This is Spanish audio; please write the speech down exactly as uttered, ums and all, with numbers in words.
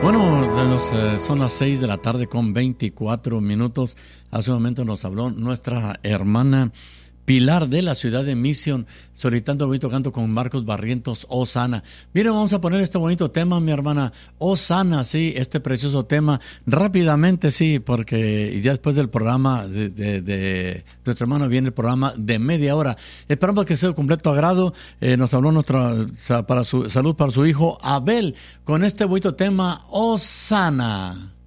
Bueno, los, eh, son las seis de la tarde con veinticuatro minutos. Hace un momento nos habló nuestra hermana Pilar de la ciudad de Mission, solicitando bonito canto con Marcos Barrientos, Osana. Miren, vamos a poner este bonito tema, mi hermana, Osana, sí, este precioso tema, rápidamente, sí, porque ya después del programa de, de, de nuestro hermano viene el programa de media hora. Esperamos que sea de completo agrado. Eh, nos habló nuestra, para su salud para su hijo Abel, con este bonito tema, Osana.